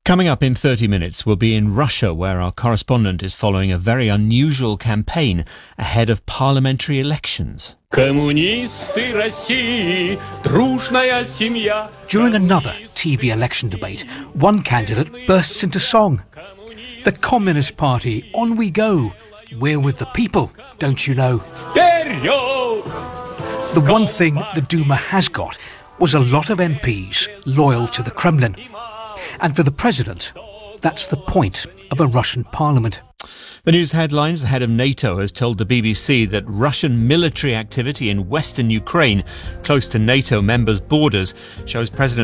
Coming up in 30 minutes, we'll be in Russia, where our correspondent is following a very unusual campaign ahead of parliamentary elections. During another TV election debate, one candidate bursts into song. The Communist Party, on we go. We're with the people, don't you know? The one thing the Duma has got was a lot of MPs loyal to the Kremlin. And for the president, that's the point of a Russian parliament. The news headlines: the head of NATO has told the BBC that Russian military activity in western Ukraine, close to NATO members' borders, shows President